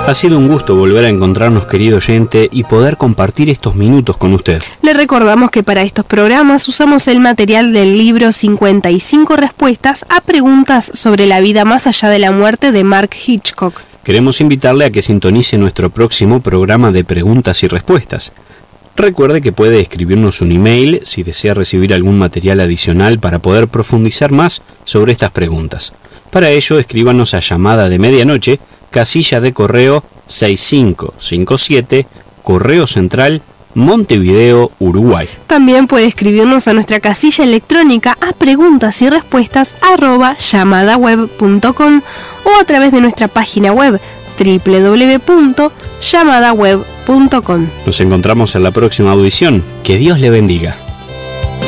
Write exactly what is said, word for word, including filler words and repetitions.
Ha sido un gusto volver a encontrarnos, querido oyente, y poder compartir estos minutos con usted. Le recordamos que para estos programas usamos el material del libro cincuenta y cinco respuestas a preguntas sobre la vida más allá de la muerte de Mark Hitchcock. Queremos invitarle a que sintonice nuestro próximo programa de preguntas y respuestas. Recuerde que puede escribirnos un email si desea recibir algún material adicional para poder profundizar más sobre estas preguntas. Para ello, escríbanos a Llamada de Medianoche, casilla de correo seis cinco cinco siete, Correo Central, Montevideo, Uruguay. También puede escribirnos a nuestra casilla electrónica a preguntas y respuestas arroba llamadaweb punto com o a través de nuestra página web doble u doble u doble u punto llamadaweb punto com. Nos encontramos en la próxima audición. Que Dios le bendiga.